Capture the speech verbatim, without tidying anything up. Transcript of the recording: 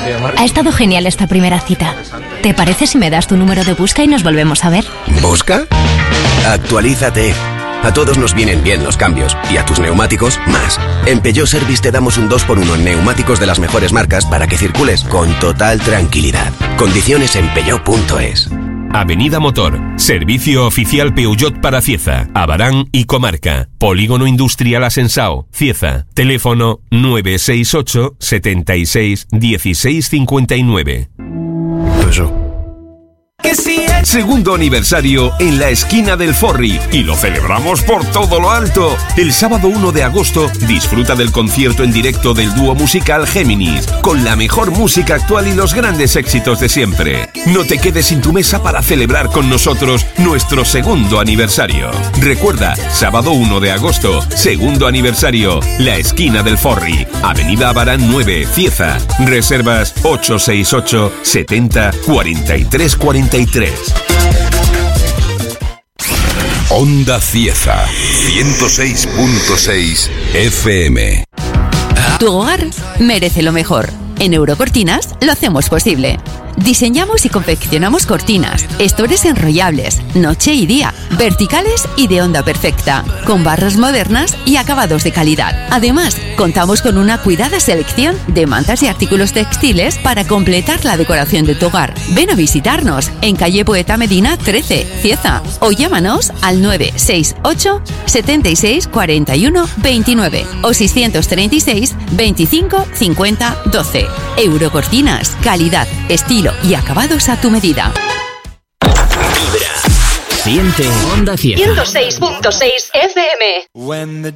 Ha estado genial esta primera cita. ¿Te parece si me das tu número de busca y nos volvemos a ver? ¿Busca? Actualízate. A todos nos vienen bien los cambios, y a tus neumáticos, más. En Peugeot Service te damos un dos por uno en neumáticos de las mejores marcas para que circules con total tranquilidad. Condiciones en peugeot punto es. Avenida Motor, servicio oficial Peugeot para Cieza, Abarán y Comarca. Polígono Industrial Asensao, Cieza. Teléfono nueve seis ocho, setenta y seis, dieciséis cincuenta y nueve. Eso. Segundo aniversario en la esquina del Forri y lo celebramos por todo lo alto. El sábado uno de agosto disfruta del concierto en directo del dúo musical Géminis, con la mejor música actual y los grandes éxitos de siempre. No te quedes sin tu mesa para celebrar con nosotros nuestro segundo aniversario. Recuerda, sábado uno de agosto, segundo aniversario, la esquina del Forri, Avenida Abarán nueve, Cieza. Reservas ocho seis ocho, setenta, cuarenta y tres cuarenta y tres. Onda Cieza, ciento seis punto seis F M. Tu hogar merece lo mejor. En Eurocortinas lo hacemos posible. Diseñamos y confeccionamos cortinas, estores enrollables, noche y día, verticales y de onda perfecta, con barras modernas y acabados de calidad. Además, contamos con una cuidada selección de mantas y artículos textiles para completar la decoración de tu hogar. Ven a visitarnos en calle Poeta Medina trece, Cieza, o llámanos al nueve seis ocho, setenta y seis, cuarenta y uno, veintinueve o seiscientos treinta y seis, veinticinco, cincuenta, doce. Eurocortinas, calidad, estilo y acabados a tu medida. Vibra. Siente Onda Cieza. ciento seis punto seis F M.